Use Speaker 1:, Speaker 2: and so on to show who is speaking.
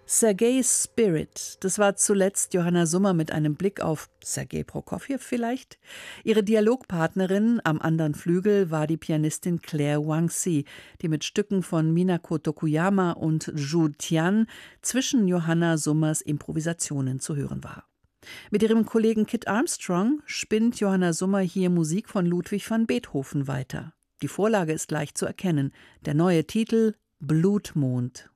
Speaker 1: Sergejs Spirit, das war zuletzt Johanna Summer mit einem Blick auf Sergej Prokofjew vielleicht. Ihre Dialogpartnerin am anderen Flügel war die Pianistin Claire Wangxi, die mit Stücken von Minako Tokuyama und Zhu Tian zwischen Johanna Summers Improvisationen zu hören war. Mit ihrem Kollegen Kit Armstrong spinnt Johanna Summer hier Musik von Ludwig van Beethoven weiter. Die Vorlage ist leicht zu erkennen, der neue Titel Blutmond.